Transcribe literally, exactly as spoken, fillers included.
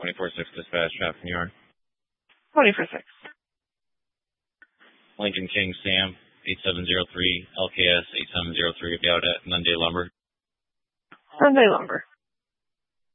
twenty-four six dispatch, traffic New York. twenty-four six. Lincoln King Sam, eight seven zero three, L K S eight seven zero three, about at Monday Lumber. Monday Lumber.